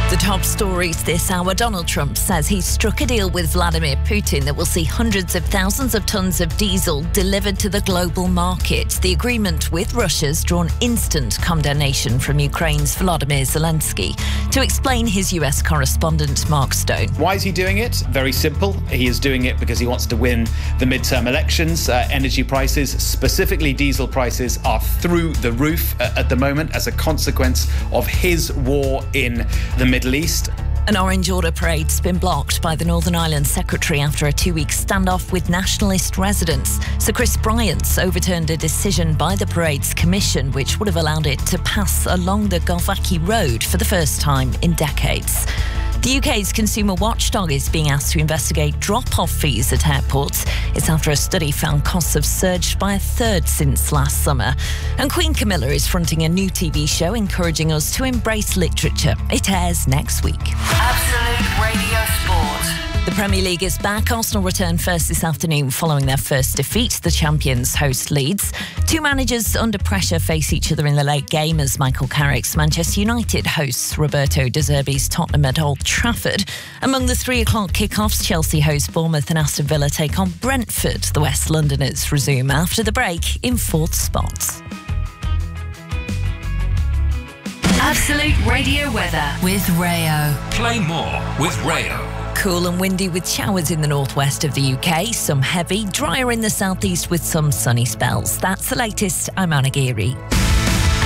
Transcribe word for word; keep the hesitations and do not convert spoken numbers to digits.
The top stories this hour. Donald Trump says he's struck a deal with Vladimir Putin that will see hundreds of thousands of tons of diesel delivered to the global market. The agreement with Russia's drawn instant condemnation from Ukraine's Volodymyr Zelensky. To explain, his U S correspondent Mark Stone. Why is he doing it? Very simple. He is doing it because he wants to win the midterm elections. Uh, energy prices, specifically diesel prices, are through the roof uh, at the moment as a consequence of his war in the Middle East. An orange order parade's been blocked by the Northern Ireland Secretary after a two-week standoff with nationalist residents. Sir Chris Bryant's overturned a decision by the parade's commission which would have allowed it to pass along the Galvackie Road for the first time in decades. The U K's consumer watchdog is being asked to investigate drop-off fees at airports. It's after a study found costs have surged by a third since last summer. And Queen Camilla is fronting a new T V show encouraging us to embrace literature. It airs next week. Absolute Radio Sport. The Premier League is back. Arsenal return first this afternoon following their first defeat. The champions host Leeds. Two managers under pressure face each other in the late game as Michael Carrick's Manchester United hosts Roberto De Zerbi's Tottenham at Old Trafford. Among the three o'clock kickoffs, Chelsea host Bournemouth and Aston Villa take on Brentford. The West Londoners resume after the break in fourth spot. Absolute Radio weather with Rayo. Play more with Rayo. Cool and windy with showers in the northwest of the U K, some heavy, drier in the southeast with some sunny spells. That's the latest. I'm Anna Geary.